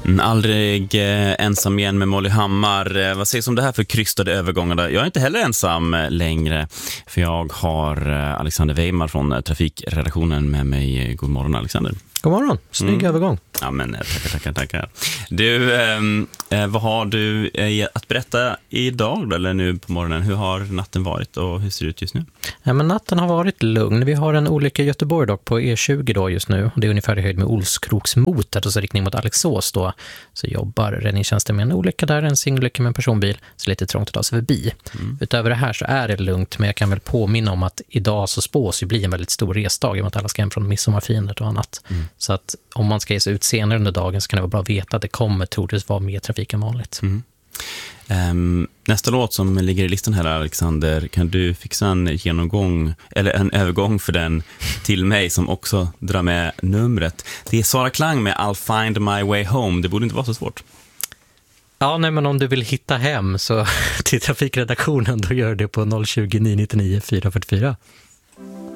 Aldrig ensam igen med Molly Hammar. Vad sägs om det här för krystade övergångar? Jag är inte heller ensam längre, för jag har Alexander Weimar från trafikredaktionen med mig. God morgon, Alexander. God morgon, snygg övergång. Ja, men tackar. Du, vad har du att berätta idag då, eller nu på morgonen? Hur har natten varit och hur ser det ut just nu? Ja, men natten har varit lugn. Vi har en olycka i Göteborg dock på E20 då just nu. Det är ungefär i höjd med Olskroksmotet och så riktning mot Alingsås då. Så jobbar räddningstjänsten med en olycka där, en singelolycka med en personbil. Så lite trångt att ta sig förbi. Utöver det här så är det lugnt, men jag kan väl påminna om att idag så spås ju bli en väldigt stor resdag i och med att alla ska hem från midsommarfirandet och annat. Så att om man ska ge sig ut senare under dagen så kan det vara bra att veta att det kommer troligtvis vara mer trafik än vanligt. Nästa låt som ligger i listan här, Alexander, kan du fixa en genomgång eller en övergång för den till mig som också drar med numret? Det är Sara Klang med I'll find my way home. Det borde inte vara så svårt. Ja, nej, men om du vill hitta hem så till trafikredaktionen, då gör det på 020 999 444.